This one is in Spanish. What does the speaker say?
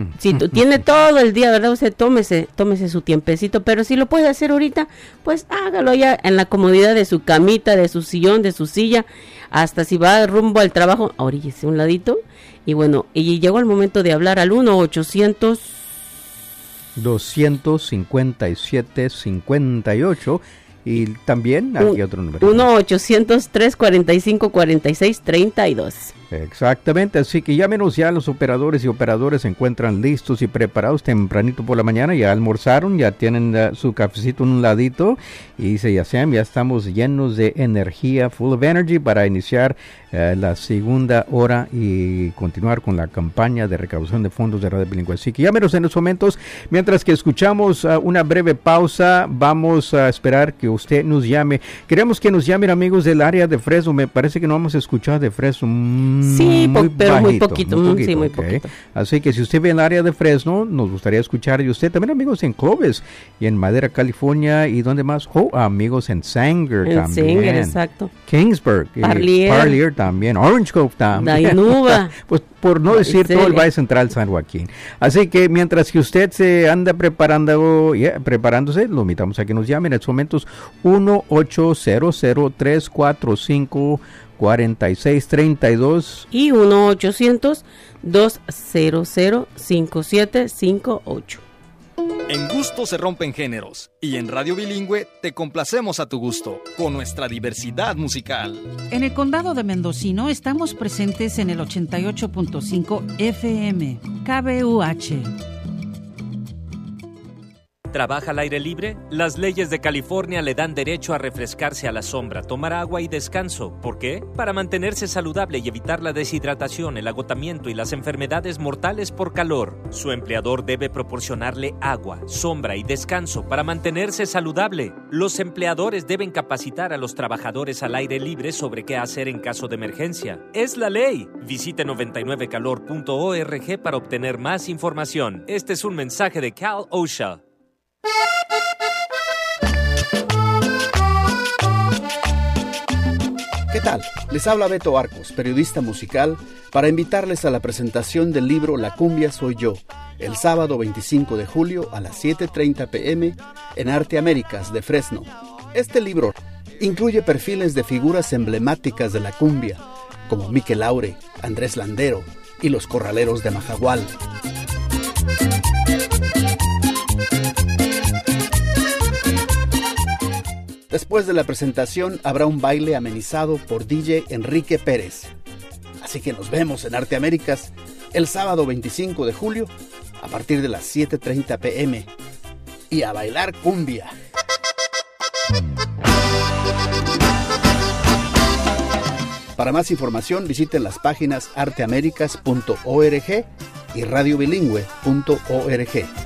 Si tú tiene todo el día, ¿verdad? Usted tómese su tiempecito, pero si lo puede hacer ahorita, pues hágalo ya en la comodidad de su camita, de su sillón, de su silla, hasta si va rumbo al trabajo, oríllese un ladito, y bueno, y llegó el momento de hablar al 1-800-257-58. Y también aquí otro número. 1-800-345-4632. Exactamente, así que llámenos ya, los operadores y operadoras se encuentran listos y preparados tempranito por la mañana, ya almorzaron, ya tienen su cafecito en un ladito y dice ya estamos llenos de energía, full of energy para iniciar la segunda hora y continuar con la campaña de recaudación de fondos de Radio Bilingüe. Así que llámenos en estos momentos, mientras que escuchamos una breve pausa, vamos a esperar que usted nos llame. Queremos que nos llamen amigos del área de Fresno, me parece que no hemos escuchado de Fresno. Sí, pero bajito, muy poquito, sí, muy poquito. Así que si usted ve en el área de Fresno, nos gustaría escuchar de usted. También amigos en Clovis y en Madera, California, y ¿dónde más? Amigos en Sanger también. En Sanger, exacto. Kingsburg, Parlier también, Orange Cove también. Dainuba. Pues por no decir todo el Valle Central San Joaquín. Así que mientras que usted se anda preparándose, lo invitamos a que nos llamen en estos momentos 1-800-345-4632 y 1-800-200-5758. En gusto se rompen géneros y en Radio Bilingüe te complacemos a tu gusto con nuestra diversidad musical. En el condado de Mendocino estamos presentes en el 88.5 FM KBUH. ¿Trabaja al aire libre? Las leyes de California le dan derecho a refrescarse a la sombra, tomar agua y descanso. ¿Por qué? Para mantenerse saludable y evitar la deshidratación, el agotamiento y las enfermedades mortales por calor. Su empleador debe proporcionarle agua, sombra y descanso para mantenerse saludable. Los empleadores deben capacitar a los trabajadores al aire libre sobre qué hacer en caso de emergencia. ¡Es la ley! Visite 99calor.org para obtener más información. Este es un mensaje de Cal OSHA. ¿Qué tal? Les habla Beto Arcos, periodista musical, para invitarles a la presentación del libro La Cumbia Soy Yo, el sábado 25 de julio a las 7:30 p.m. en Arte Américas de Fresno. Este libro incluye perfiles de figuras emblemáticas de la cumbia, como Mikel Laure, Andrés Landero y los Corraleros de Majagual. Después de la presentación habrá un baile amenizado por DJ Enrique Pérez. Así que nos vemos en Arte Américas el sábado 25 de julio a partir de las 7:30 p.m. Y a bailar cumbia. Para más información visiten las páginas arteamericas.org y radiobilingüe.org.